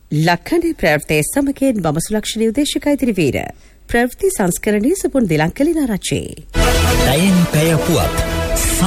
ලක්ෂණේ ප්‍රවෘත්ති සමගින් මම සුලක්ෂණී උදේශිකා ඉදිරිවීර ප්‍රවෘත්ති සංස්කරණයේ සුපුන් දිලංකලින රචේ. දයන් පැය පුවත්